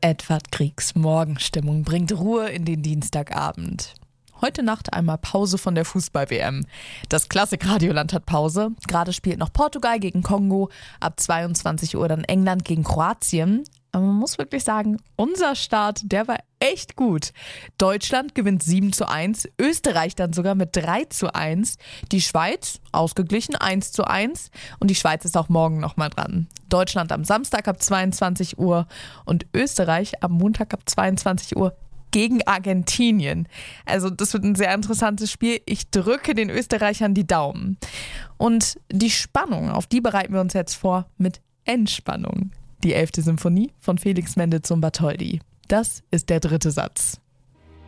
Edvard Griegs Morgenstimmung bringt Ruhe in den Dienstagabend. Heute Nacht einmal Pause von der Fußball-WM. Das Klassik-Radioland hat Pause. Gerade spielt noch Portugal gegen Kongo. Ab 22 Uhr dann England gegen Kroatien. Aber man muss wirklich sagen, unser Start, der war echt gut. Deutschland gewinnt 7:1, Österreich dann sogar mit 3:1. Die Schweiz ausgeglichen 1:1 und die Schweiz ist auch morgen nochmal dran. Deutschland am Samstag ab 22 Uhr und Österreich am Montag ab 22 Uhr gegen Argentinien. Also das wird ein sehr interessantes Spiel. Ich drücke den Österreichern die Daumen. Und die Spannung, auf die bereiten wir uns jetzt vor mit Entspannung. Die 11. Symphonie von Felix Mendelssohn Bartholdy. Das ist der dritte Satz.